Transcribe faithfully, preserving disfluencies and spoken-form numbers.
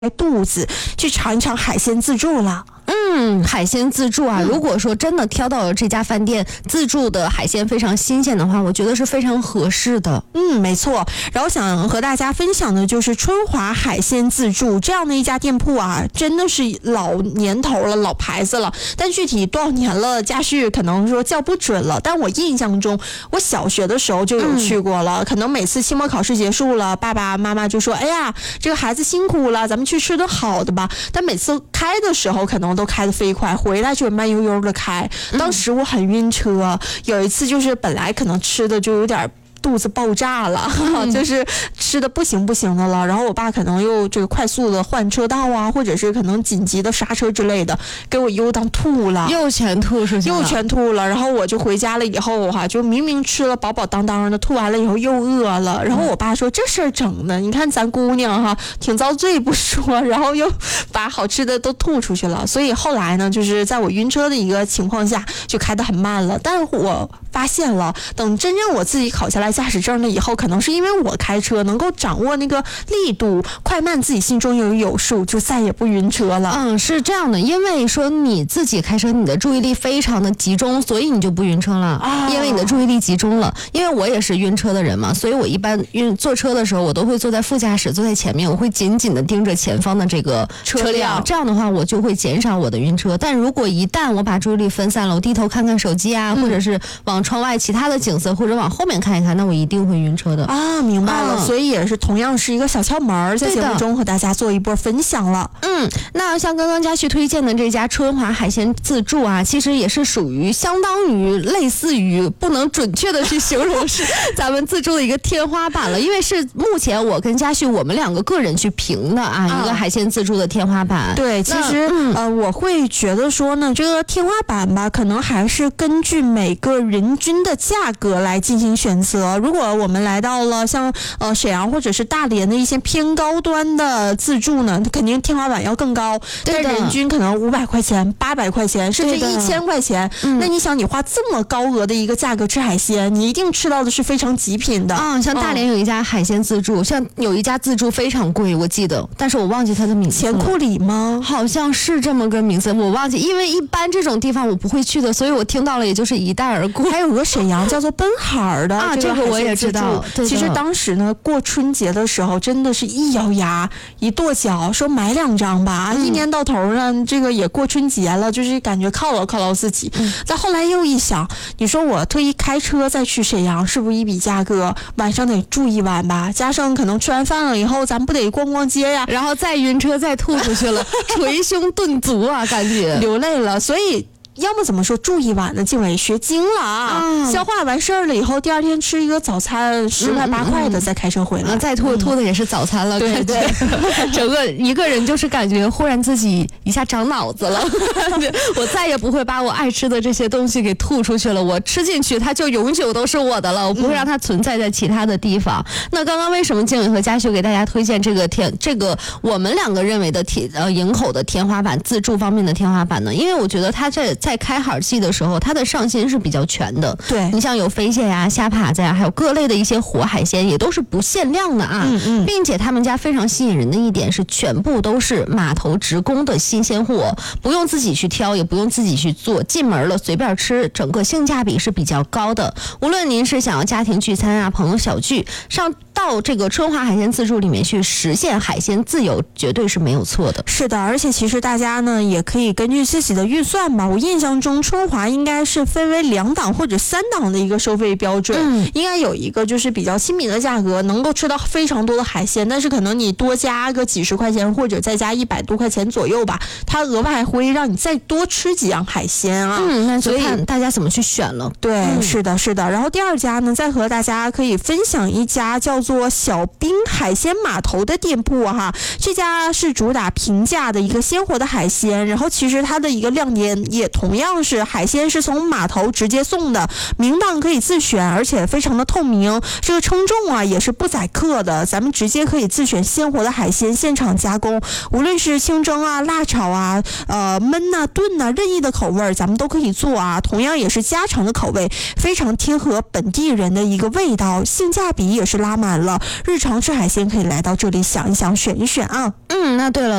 肚子去尝一尝海鲜自助了。 嗯，海鲜自助啊，如果说真的挑到了这家饭店自助的海鲜非常新鲜的话，我觉得是非常合适的。 嗯，没错。然后想和大家分享的就是春华海鲜自助这样的一家店铺啊，真的是老年头了，老牌子了。但具体多少年了，家旭可能说叫不准了。但我印象中，我小学的时候就有去过了。嗯、可能每次期末考试结束了，爸爸妈妈就说：“哎呀，这个孩子辛苦了，咱们去吃顿好的吧。”但每次开的时候，可能都开得飞快，回来就慢悠悠的开。当时我很晕车，有一次就是本来可能吃的就有点肚子爆炸了，嗯、就是吃的不行不行的了。然后我爸可能又这个快速的换车道啊，或者是可能紧急的刹车之类的，给我又当吐了， 又全吐出去了， 又全吐了。然后我就回家了以后哈，就明明吃了饱饱当当的，吐完了以后又饿了。然后我爸说这事儿整的，你看咱姑娘哈，挺遭罪不说，然后又把好吃的都吐出去了。所以后来呢，就是在我晕车的一个情况下，就开得很慢了。但我发现了，等真正我自己考下来驾驶证了以后，可能是因为我开车能够掌握那个力度快慢，自己心中有有数，就再也不晕车了。 嗯，是这样的，因为说你自己开车，你的注意力非常的集中，所以你就不晕车了。啊、因为你的注意力集中了。因为我也是晕车的人嘛，所以我一般晕坐车的时候，我都会坐在副驾驶，坐在前面，我会紧紧的盯着前方的这个车辆，这样的话我就会减少我的晕车。但如果一旦我把注意力分散了，我低头看看手机啊，嗯、或者是往窗外其他的景色，或者往后面看一看，那我一定会晕车的啊，明白了、嗯，所以也是同样是一个小窍门，在节目中和大家做一波分享了。 嗯，那像刚刚佳旭推荐的这家春华海鲜自助啊，其实也是属于相当于类似于不能准确的去形容是咱们自助的一个天花板了，因为是目前我跟佳旭我们两个个人去评的啊，一个海鲜自助的天花板。 对，其实、嗯、呃，我会觉得说呢，这个天花板吧，可能还是根据每个人均的价格来进行选择。如果我们来到了像呃沈阳或者是大连的一些偏高端的自助呢，肯定天花板要更高，但人均可能五百块钱、八百块钱，甚至一千块钱。那你想，你花这么高额的一个价格吃海鲜，你一定吃到的是非常极品的。 啊、嗯，像大连有一家海鲜自助，嗯、像有一家自助非常贵，我记得，但是我忘记它的名字。 钱库里吗？ 好像是这么个名字，我忘记，因为一般这种地方我不会去的，所以我听到了也就是一带而过。 还有个沈阳叫做奔海儿的啊，这个我也知道。 其实当时呢，过春节的时候，真的是一咬牙一跺脚，说买两张吧。嗯、一年到头呢，这个也过春节了，就是感觉犒劳犒劳自己。嗯、但后来又一想，你说我特意开车再去沈阳，是不是一笔价格？晚上得住一晚吧，加上可能吃完饭了以后，咱不得逛逛街呀， 然后再晕车再吐出去了，捶胸顿足啊，感觉流泪了。所以。要么怎么说住一晚呢？静伟学精了啊！嗯、消化完事儿了以后，第二天吃一个早餐十块八块的，再开车回来， 嗯嗯、再吐吐的也是早餐了。 对、嗯、对， 整个一个人就是感觉忽然自己一下长脑子了。我再也不会把我爱吃的这些东西给吐出去了，我吃进去它就永久都是我的了，我不会让它存在在其他的地方。嗯、那刚刚为什么静伟和佳旭给大家推荐这个天这个我们两个认为的天呃营口的天花板自助方面的天花板呢？因为我觉得它这在开海季的时候，它的上新是比较全的。 对， 你像有飞蟹呀、虾爬子呀，还有各类的一些活海鲜，也都是不限量的啊。嗯嗯，并且他们家非常吸引人的一点是，全部都是码头直供的新鲜货，不用自己去挑，也不用自己去做，进门了随便吃，整个性价比是比较高的。无论您是想要家庭聚餐啊、朋友小聚，上到这个春华海鲜自助里面去实现海鲜自由，绝对是没有错的。 是的，而且其实大家呢也可以根据自己的预算吧。我印象中春华应该是分为两档或者三档的一个收费标准，嗯、应该有一个就是比较亲民的价格，能够吃到非常多的海鲜，但是可能你多加个几十块钱或者再加一百多块钱左右吧，它额外会让你再多吃几样海鲜啊。 嗯，那就看大家怎么去选了。 对， 嗯、 是的，是的。然后第二家呢，再和大家可以分享一家叫做小兵海鲜码头的店铺哈，这家是主打平价的一个鲜活的海鲜，然后其实它的一个亮点也同样是海鲜是从码头直接送的，名档可以自选，而且非常的透明。这个称重啊也是不宰克的，咱们直接可以自选鲜活的海鲜，现场加工，无论是清蒸啊、辣炒啊、呃焖呐、炖呐，任意的口味咱们都可以做啊。同样也是家常的口味，非常贴合本地人的一个味道，性价比也是拉满满了。日常吃海鲜可以来到这里想一想，选一选啊。 嗯，那对了。